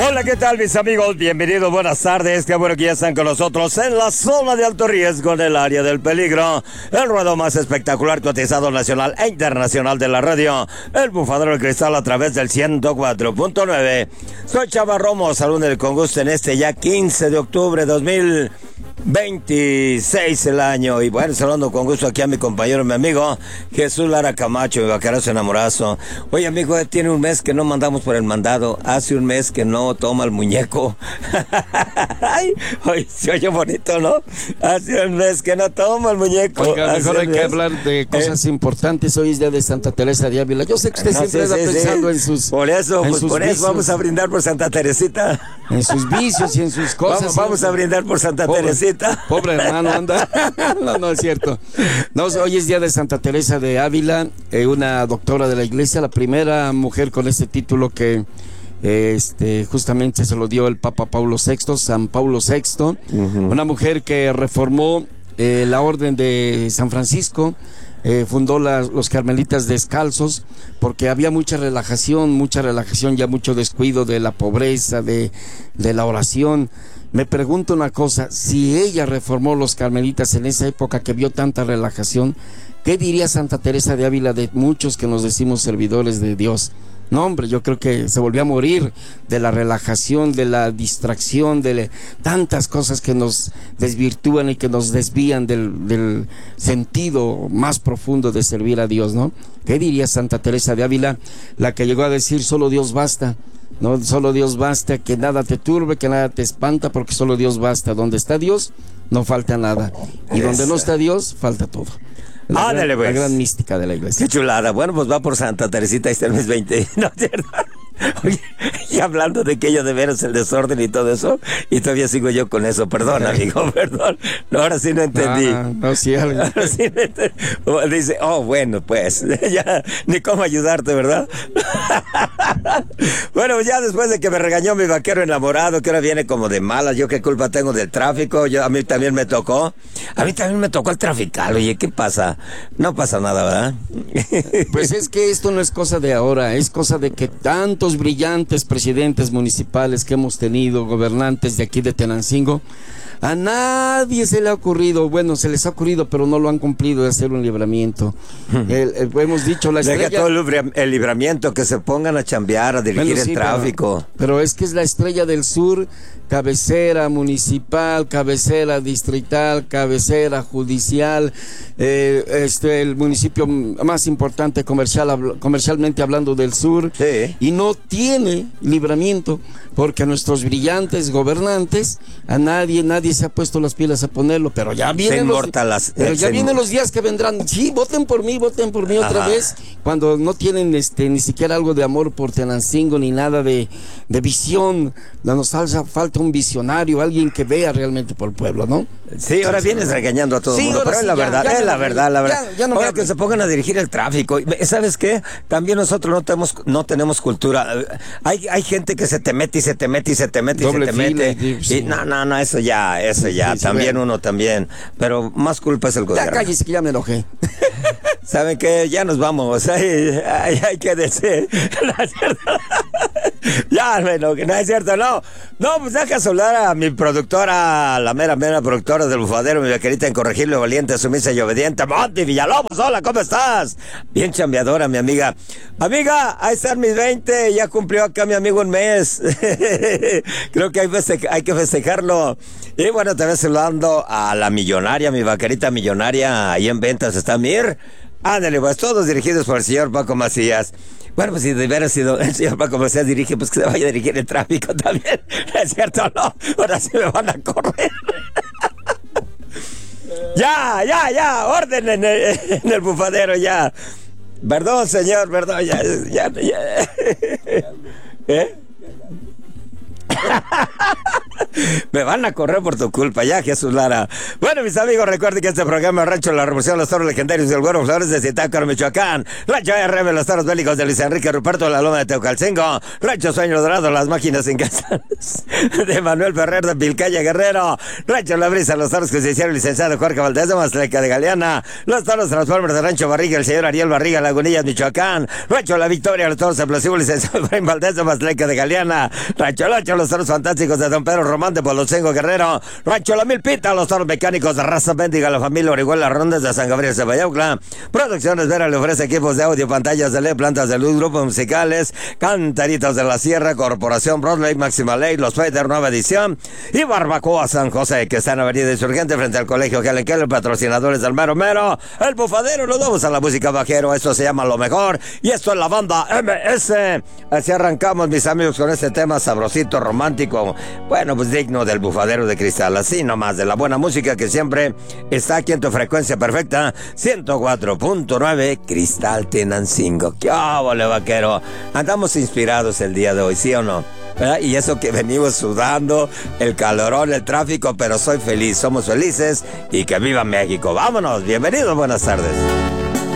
Hola, ¿qué tal mis amigos? Bienvenidos, buenas tardes. Qué bueno que ya están con nosotros en la zona de alto riesgo, en el área del peligro. El ruedo más espectacular, cotizado nacional e internacional de la radio. El Bufadero del Cristal a través del 104.9. Soy Chava Romo, saludos con gusto en este ya 15 de octubre 2026 el año. Y bueno, saludando con gusto aquí a mi compañero, mi amigo Jesús Lara Camacho, mi vaquerazo enamorazo. Oye, amigo, tiene un mes que no mandamos por el mandado. Hace un mes que no toma el muñeco. Ay, oye, se oye bonito, ¿no? Hace un mes que no toma el muñeco. Oiga, mejor hay que hablar de cosas importantes. Hoy es día de Santa Teresa de Ávila. Yo sé que usted siempre está pensando en sus... Por eso, vamos a brindar por Santa Teresita. En sus vicios y en sus cosas. Vamos a brindar por Santa Teresita. Pobre hermano, anda. No es cierto. No, hoy es día de Santa Teresa de Ávila, una doctora de la iglesia, la primera mujer con ese título que justamente se lo dio el Papa Paulo VI, San Paulo VI, una mujer que reformó la orden de San Francisco, fundó los Carmelitas Descalzos, porque había mucha relajación, ya mucho descuido de la pobreza, de la oración. Me pregunto una cosa, si ella reformó los Carmelitas en esa época que vio tanta relajación, ¿qué diría Santa Teresa de Ávila de muchos que nos decimos servidores de Dios? No, hombre, yo creo que se volvió a morir de la relajación, de la distracción, de tantas cosas que nos desvirtúan y que nos desvían del sentido más profundo de servir a Dios, ¿no? ¿Qué diría Santa Teresa de Ávila, la que llegó a decir solo Dios basta? No, solo Dios basta, que nada te turbe, que nada te espanta, porque solo Dios basta. Donde está Dios, no falta nada. Y donde no está Dios, falta todo. La gran mística de la iglesia. Qué chulada. Bueno, pues va por Santa Teresita, este mes 20. No, ¿cierto? Oye, y hablando de que ella de veras el desorden y todo eso, y todavía sigo yo con eso, perdón amigo, perdón, no, ahora sí no entendí. No, sí, ahora sí no entendí. Dice, bueno, pues, ya, ni cómo ayudarte, ¿verdad? Bueno, ya después de que me regañó mi vaquero enamorado, que ahora viene como de malas, yo qué culpa tengo del tráfico, a mí también me tocó el trafical, oye, ¿qué pasa? No pasa nada, ¿verdad? Pues es que esto no es cosa de ahora, es cosa de que tantos brillantes presidentes municipales que hemos tenido, gobernantes de aquí de Tenancingo, a nadie se le ha ocurrido, bueno, se les ha ocurrido, pero no lo han cumplido, de hacer un libramiento. Hemos dicho, la estrella... Deja todo el libramiento, que se pongan a chambear, a dirigir el tráfico. Pero es que es la estrella del sur, cabecera municipal, cabecera distrital, cabecera judicial, el municipio más importante comercialmente hablando del sur, sí. Y no tiene libramiento, porque nuestros brillantes gobernantes, a nadie se ha puesto las pilas a ponerlo, pero ya vienen los días que vendrán. Sí, voten por mí otra vez, cuando no tienen ni siquiera algo de amor por Tenancingo, ni nada de visión. Nos falta un visionario, alguien que vea realmente por el pueblo, ¿no? Sí, ahora vienes regañando a todo el mundo, pero es la verdad. Ahora que se pongan a dirigir el tráfico. ¿Sabes qué? También nosotros no tenemos cultura. Hay gente que se te mete y se te mete. Sí. No, eso ya, sí, también uno también. Pero más culpa es el gobierno. Ya cállese, que ya me enojé. ¿Saben qué? Ya nos vamos. Hay que decir. No es cierto. Ya, bueno, que no es cierto, no. No, pues deja hablar a mi productora, la mera productora del Bufadero, mi vaquerita incorregible, valiente, sumisa y obediente, Monty Villalobos. Hola, ¿cómo estás? Bien chambeadora, mi amiga. Amiga, ahí están mis 20, ya cumplió acá mi amigo un mes. Creo que hay que festejarlo. Y bueno, te voy saludando a la millonaria, mi vaquerita millonaria, ahí en ventas está Mir. Ándale, pues todos dirigidos por el señor Paco Macías. Bueno, pues si de veras sido el señor Paco Macías dirige, pues que se vaya a dirigir el tráfico también. ¿Es cierto o no? Ahora sí me van a correr. Ya, orden en el bufadero, ya. Perdón, señor, perdón, ya. ¿Eh? Me van a correr por tu culpa, ya, Jesús Lara. Bueno, mis amigos, recuerden que este programa Rancho La Revolución, los toros legendarios del Güero Flores de Zitácuaro, Michoacán, Rancho RM, los toros bélicos de Luis Enrique Ruperto, la Loma de Teucalcingo, Rancho Sueño Dorado, las máquinas incansables de Manuel Ferrer de Pilcaya Guerrero, Rancho La Brisa, los toros que se hicieron licenciado Jorge Valdés de Mazleca de Galeana, los toros Transformers de Rancho Barriga, el señor Ariel Barriga, Lagunillas, Michoacán, Rancho La Victoria, los toros explosivos licenciado Efraín Valdés de Mazleca de Galeana, Rancho Locho, los toros fantásticos de Don Pedro Román de Polosengo Guerrero, Rancho La Milpita, los toros mecánicos de Raza Bendiga, la familia Orihuela Rondas de San Gabriel Cebayaucla, Producciones Vera le ofrece equipos de audio, pantallas de LED, plantas de luz, grupos musicales, Cantaritos de la Sierra, Corporación Broadway, Máxima Ley, Los Fader, nueva edición, y Barbacoa San José, que está en Avenida Insurgente frente al Colegio Helen Keller, patrocinadores del Mero Mero, El Bufadero. Nos vamos a la música bajero, esto se llama Lo Mejor, y esto es la banda MS. Así arrancamos, mis amigos, con este tema sabrosito, romántico, bueno, pues digno del Bufadero de Cristal, así nomás, de la buena música que siempre está aquí en tu frecuencia perfecta, 104.9 Cristal Tenancingo. ¡Qué óvole, vaquero! Andamos inspirados el día de hoy, ¿sí o no? ¿Verdad? Y eso que venimos sudando, el calorón, el tráfico, pero soy feliz, somos felices y que viva México. Vámonos, bienvenidos, buenas tardes.